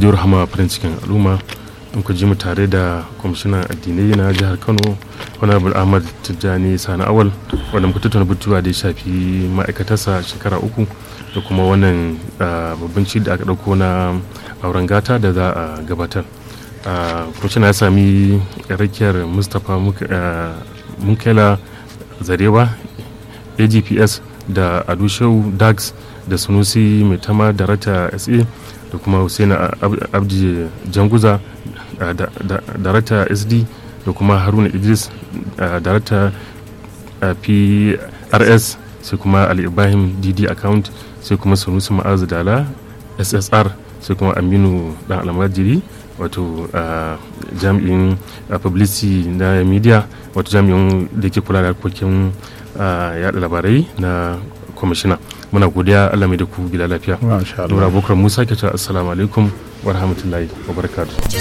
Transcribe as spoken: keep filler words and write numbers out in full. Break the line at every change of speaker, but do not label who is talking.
jihar hama farin cikin al'umma in ku ji mu tare da kwamishinan addinai na jihar Kano Honorable Ahmad Tijjani Sani Awal wanda muka tattauna batutuwa da ya shafi ma'aikatarsa shekara uku da kuma wannan babban ci da aka dauko na auren gata da za a gabatar. Kwamishinan ya sami rakiyar Mustapha Munkela Zarewa A G P S da Adushau Dax da Sunusi Maitama Darata S A da kuma Hussein Abdi Janguza Darata S D da kuma Haruna Idris Darata P R S sai kuma Ali Ibrahim D D account sai kuma Sunusi Ma'azu Dala S S R sai kuma Aminu Dan Almajiri wato jami'in publicity na media wato jami'in da ke kula da harkokin yada labarai na kwamishina. Muna godiya Allah mai da ku gida lafiya. Nura Bukar Musa ke cewa assalamu alaikum wa rahmatullahi wa barakatuh.